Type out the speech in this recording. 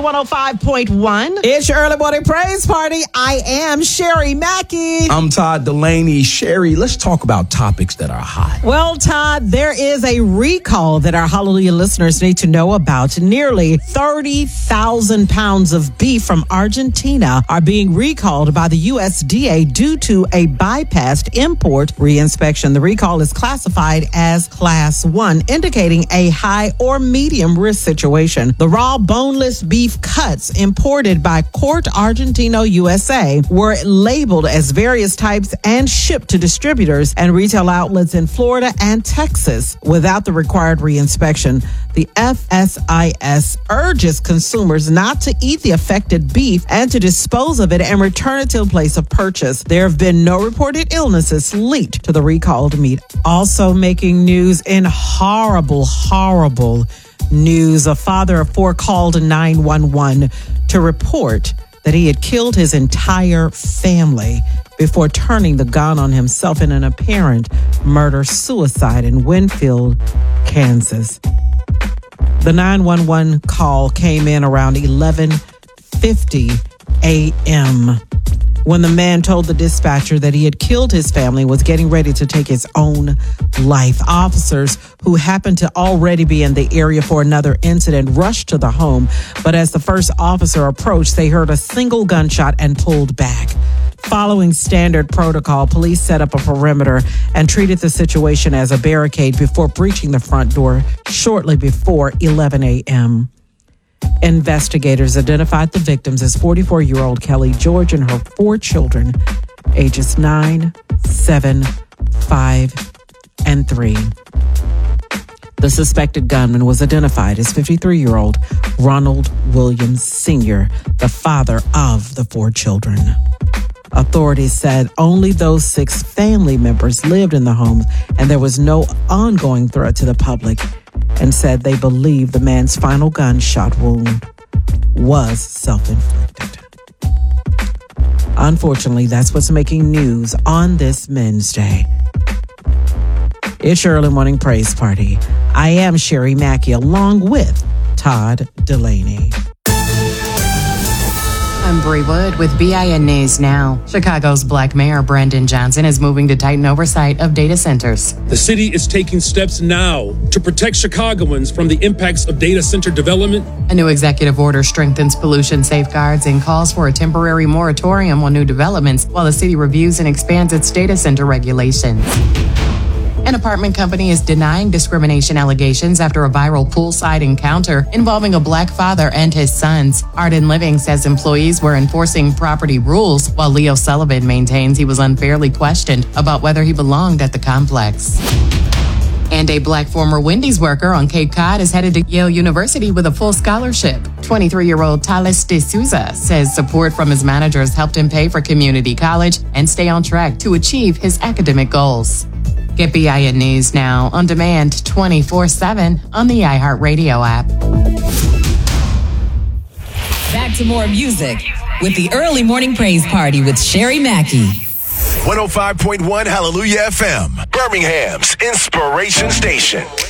105.1. It's your early morning praise party. I am Sherry Mackey. I'm Todd Delaney. Sherry, let's talk about topics that are hot. Well, Todd, there is a recall that our Hallelujah listeners need to know about. Nearly 30,000 pounds of beef from Argentina are being recalled by the USDA due to a bypassed import reinspection. The recall is classified as Class 1, indicating a high or medium risk situation. The raw boneless beef cuts imported by Corte Argentino USA were labeled as various types and shipped to distributors and retail outlets in Florida and Texas without the required reinspection. The FSIS urges consumers not to eat the affected beef and to dispose of it and return it to a place of purchase. There have been no reported illnesses linked to the recalled meat. Also making news in horrible news. A father of 4 called 911 to report that he had killed his entire family before turning the gun on himself in an apparent murder-suicide in Winfield, Kansas. The 911 call came in around 11:50 a.m. when the man told the dispatcher that he had killed his family and was getting ready to take his own life. Officers who happened to already be in the area for another incident rushed to the home, but as the first officer approached, they heard a single gunshot and pulled back. Following standard protocol, police set up a perimeter and treated the situation as a barricade before breaching the front door shortly before 11 a.m. Investigators identified the victims as 44-year-old Kelly George and her 4 children, ages 9, 7, 5, and 3. The suspected gunman was identified as 53-year-old Ronald Williams Sr., the father of the 4 children. Authorities said only those 6 family members lived in the home and there was no ongoing threat to the public, and said they believe the man's final gunshot wound was self-inflicted. Unfortunately, that's what's making news on this Men's Day. It's your early morning praise party. I am Sherry Mackey along with Todd Delaney. I'm Bree Wood with BIN News Now. Chicago's Black Mayor Brandon Johnson is moving to tighten oversight of data centers. The city is taking steps now to protect Chicagoans from the impacts of data center development. A new executive order strengthens pollution safeguards and calls for a temporary moratorium on new developments while the city reviews and expands its data center regulations. An apartment company is denying discrimination allegations after a viral poolside encounter involving a black father and his sons. Arden Living says employees were enforcing property rules, while Leo Sullivan maintains he was unfairly questioned about whether he belonged at the complex. And a black former Wendy's worker on Cape Cod is headed to Yale University with a full scholarship. 23-year-old Thales De Souza says support from his managers helped him pay for community college and stay on track to achieve his academic goals. Get BIN News Now on demand 24/7 on the iHeartRadio app. Back to more music with the Early Morning Praise Party with Sherry Mackey. 105.1 Hallelujah FM, Birmingham's Inspiration Station.